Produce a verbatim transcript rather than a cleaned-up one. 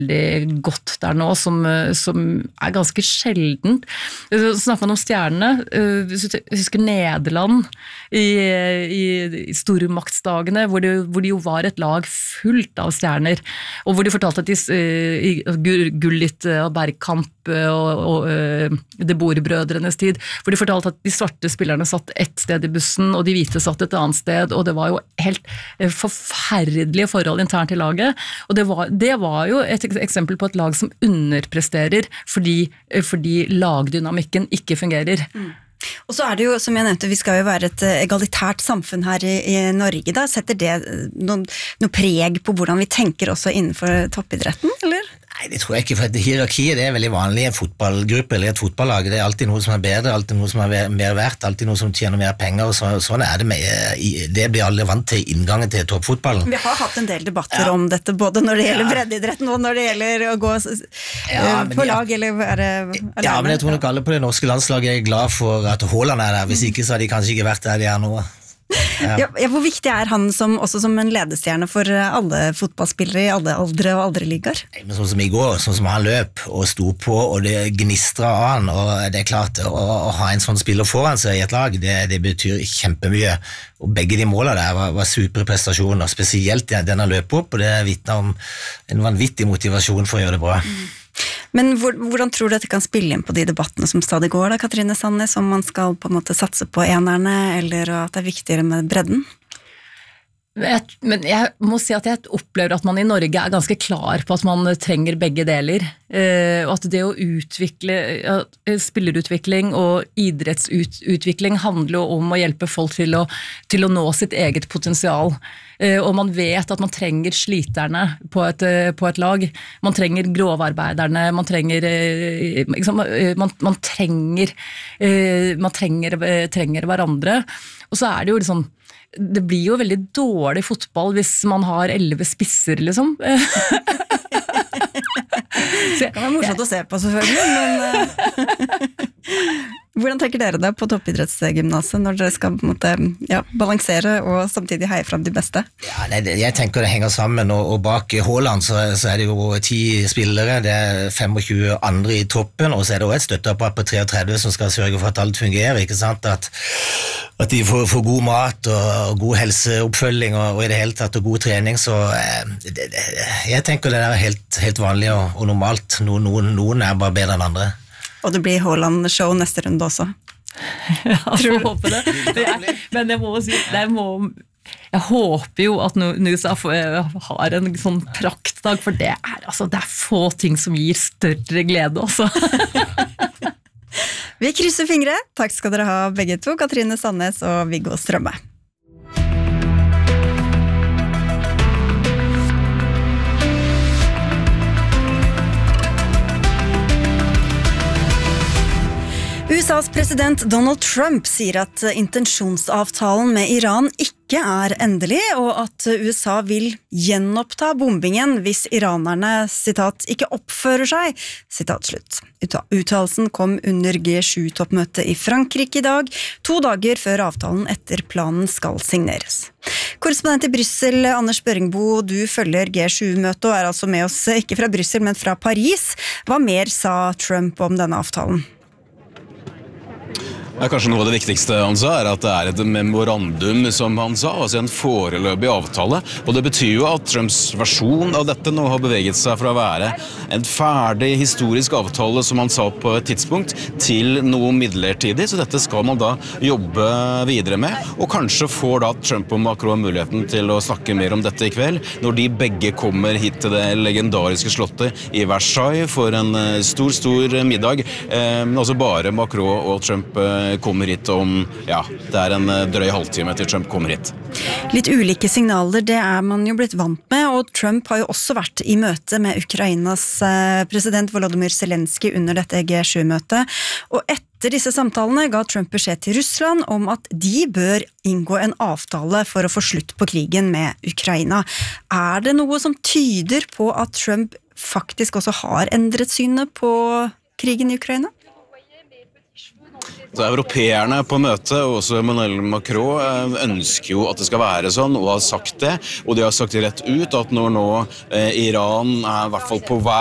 veldig godt der nå, som, som er ganske sjeldent. Så snakker man om stjernene, hvis du husker Nederland i, i, i stormaktsdagene, hvor det, hvor det jo var et lag fullt av stjerner, og hvor de fortalte at de i Gullit og Bergkamp og, og De Boer-brødrenes tid, hvor de fortalte at de svarte spillerne satt ett sted i bussen, og de hvite satt et annet sted, og det var jo helt forferdelige forhold internt i laget, og det var, det var jo et eksempel på et lag som underpresterer fordi, fordi lagdynamikken ikke fungerer. Mm. Og så er det jo, som jeg nevnte, vi skal jo være et egalitært samfunn her i, i Norge da. Setter det noen, noe preg på hvordan vi tenker også innenfor toppidretten, eller? Nei, det tror jeg ikke, for hierarkiet det er veldig vanlig i en fotballgruppe eller et fotballag. Det er alltid noe som er bedre, alltid noe som er mer verdt, alltid noe som tjener mer penger, og så, sånn er det med, det blir alle vant til inngangen til toppfotballen. Vi har hatt en del debatter ja. om dette, både når det gjelder ja. breddeidretten og når det gjelder å gå ja, på lag, eller være alene. Ja, men jeg tror nok alle på det norske landslaget er glad for at Haaland er der, hvis ikke så har de kanskje ikke vært der de er nå. Ja. Ja, ja, hvor viktig er han som, også som en ledestjerne for alle fotballspillere i alle aldre og aldre ligaer? Men sånn som i går, sånn som han løp og sto på, og det gnistret av han, og det er klart, å, å ha en sånn spiller foran seg i et lag, det, det betyr kjempemye. Og begge de målene der var, var superprestasjoner, spesielt den han løp opp, og det vitner om en vanvittig motivasjon for å gjøre det bra. Mm. Men hvor, hvordan tror du dette kan spille inn på de debattene som stadig går da, Katrine Sandnes, om man skal på en måte satse på enerne, eller at det er viktigere med bredden? Jeg, men jeg må si at jeg opplever at man i Norge er ganske klar på at man trenger begge deler, eh, og at det å utvikle, at spillerutvikling og idrettsutvikling handler jo om å hjelpe folk til å, til å nå sitt eget potensial. Og man vet at man trenger sliterne på et, på et lag, man trenger grovarbeiderne, man trenger, liksom, man, man trenger, man trenger, trenger hverandre, og så er det jo liksom, det blir jo veldig dårlig fotball hvis man har elleve spisser, liksom. Det kan være morsomt å se på, selvfølgelig, men hvordan tenker dere det på toppidrettsgymnaset når dere skal på en måte, ja, balansere og samtidig heie frem de beste? Ja, nei, jeg tenker det henger sammen, og, og bak Haaland så, så er det jo ti spillere, det er tjuefem andre i toppen, og så er det også et støtteapparat på treogtredve som skal sørge for at alt fungerer, ikke sant? At, at de får, får god mat og, og god helseoppfølging og, og i det hele tatt og god trening, så det, det, jeg tenker det er helt, helt vanlig og, og normalt. Noen, noen, noen er bare bedre enn andre. Og det blir Haaland-show neste runde også. Ja, jeg håper det. Men jeg, men jeg må si, jeg, må, jeg håper jo at Nusa har en sånn praktdag, for det er, altså, det er få ting som gir større glede også. Vi krysser fingre. Takk skal dere ha begge to, Katrine Sandnes og Viggo Strømme. U S A's president Donald Trump sier at intensjonsavtalen med Iran ikke er endelig, og at U S A vil gjenoppta bombingen hvis iranerne, sitat, ikke oppfører seg, sitat slutt. Uttalelsen kom under G sju-toppmøtet i Frankrike i dag, to dager før avtalen etter planen skal signeres. Korrespondent i Bryssel, Anders Børingbo, du følger G sju-møtet og er altså med oss ikke fra Bryssel, men fra Paris. Hva mer sa Trump om denne avtalen? Ja, kanskje noe av det viktigste han sa er at det er et memorandum, som han sa, altså en foreløpig avtale, og det betyr jo at Trumps versjon av dette nå har beveget seg fra å være en ferdig historisk avtale, som han sa på et tidspunkt, til noe midlertidig, så dette skal man da jobbe videre med, og kanskje får da Trump og Macron muligheten til å snakke mer om dette i kveld, når de begge kommer hit til det legendariske slottet i Versailles for en stor, stor middag, men altså bare Macron og Trump kommer hit om, ja, det er en drøy halvtime til Trump kommer hit. Litt ulike signaler, det er man jo blitt vant med, og Trump har jo også vært i møte med Ukrainas president Volodymyr Zelensky under dette G sju-møtet, og etter disse samtalene ga Trump beskjed til Russland om at de bør inngå en avtale for å få slutt på krigen med Ukraina. Er det noe som tyder på at Trump faktisk også har endret synet på krigen i Ukraina? Så europeerne på møtet, og også Emmanuel Macron, ønsker jo at det skal være sånn, og har sagt det, og de har sagt det rett ut, at når nå eh, Iran er i hvert fall på vei